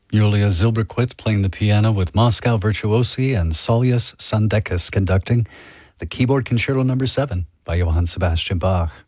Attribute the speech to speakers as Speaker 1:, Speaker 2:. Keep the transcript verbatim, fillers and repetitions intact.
Speaker 1: Julia Zilberquit playing the piano with Moscow Virtuosi and Saulius Sandekis conducting the keyboard concerto number seven by Johann Sebastian Bach.